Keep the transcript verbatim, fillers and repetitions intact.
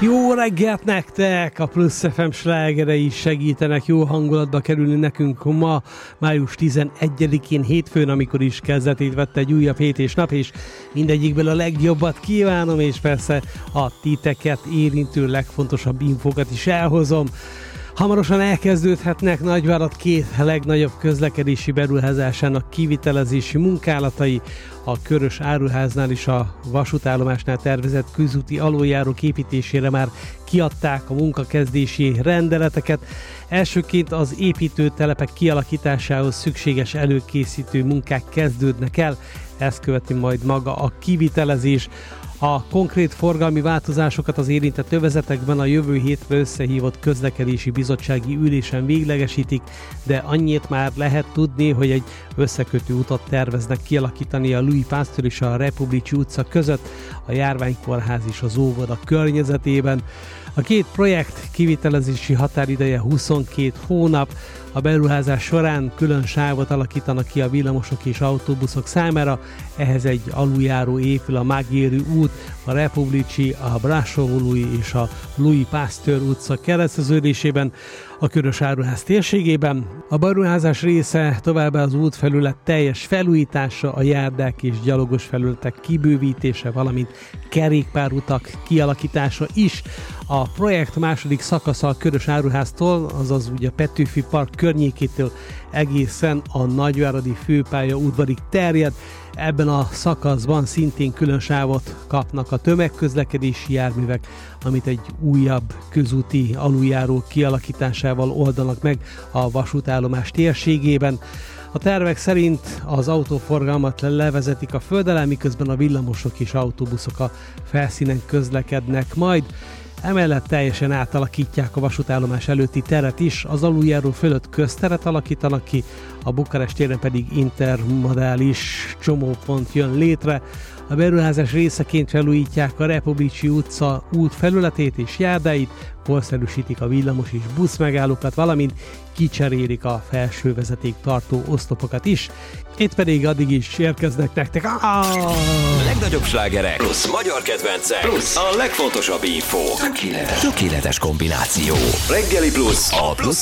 Jó reggelt nektek! A Plusz ef em slágerei segítenek jó hangulatba kerülni nekünk ma, május tizenegyedikén hétfőn, amikor is kezdetét vette egy újabb hét és nap, és mindegyikből a legjobbat kívánom, és persze a titeket érintő legfontosabb infókat is elhozom. Hamarosan elkezdődhetnek Nagyvárad két legnagyobb közlekedési beruházásának kivitelezési munkálatai. A Körös áruháznál és a vasútállomásnál tervezett közúti aluljárók építésére már kiadták a munkakezdési rendeleteket. Elsőként az építőtelepek kialakításához szükséges előkészítő munkák kezdődnek el, ezt követi majd maga a kivitelezés. A konkrét forgalmi változásokat az érintett övezetekben a jövő hétre összehívott közlekedési bizottsági ülésen véglegesítik, de annyit már lehet tudni, hogy egy összekötő utat terveznek kialakítani a Louis Pasteur és a Republicsi utca között, a járványkórház és az óvoda környezetében. A két projekt kivitelezési határideje huszonkét hónap. A beruházás során külön sávot alakítanak ki a villamosok és autóbuszok számára, ehhez egy aluljáró épül a Mágéri út, a Republicsi, a Brassó-Louis és a Louis Pasteur utca kereszteződésében, a Körös áruház térségében. A beruházás része továbbá az útfelület teljes felújítása, a járdák és gyalogos felületek kibővítése, valamint kerékpárutak kialakítása is. A projekt második szakasza a Körös áruháztól, azaz ugye a Petőfi Park környékétől egészen a Nagyváradi főpálya udvarig terjed. Ebben a szakaszban szintén külön sávot kapnak a tömegközlekedési járművek, amit egy újabb közúti aluljáró kialakításával oldanak meg a vasútállomás térségében. A tervek szerint az autóforgalmat levezetik a föld alá, miközben a villamosok és autóbuszok a felszínen közlekednek majd. Emellett teljesen átalakítják a vasútállomás előtti teret is, az aluljáró fölött közteret alakítanak ki, a Bukarest téren pedig intermodális csomópont jön létre. A beruházás részeként felújítják a Republicsi utca út felületét és járdáit, korszerűsítik a villamos és busz megállókat, valamint kicserélik a felső vezeték tartó oszlopokat is. Itt pedig addig is érkeznek nektek a legnagyobb slágerek plusz magyar kedvencek plusz a legfontosabb info. Tökéletes, tökéletes kombináció. Reggeli plusz a Plusz